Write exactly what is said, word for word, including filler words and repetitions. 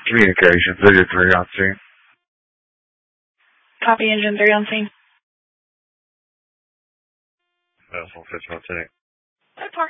Communications, this is three on scene. Copy, engine three on scene. Vessel six one six. That's